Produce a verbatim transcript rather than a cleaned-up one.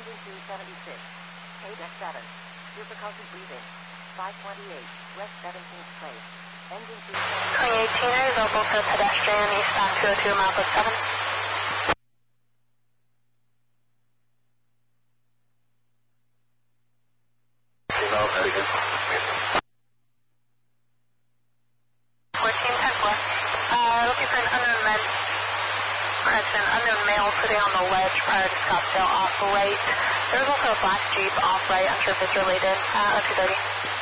Engine two seventy-six. K deck seven. Difficulty breathing. five twenty-eight. West seventeenth place. Engine two seventy-six. twenty eighteen are available for pedestrian eastbound two oh two mile plus seven. fourteen ten four. Uh, looking for an unknown med. Correct, an unknown male sitting on the ledge prior to Scottsdale off right. There was also a black Jeep off right. I'm sure if it's related. Uh, two thirty.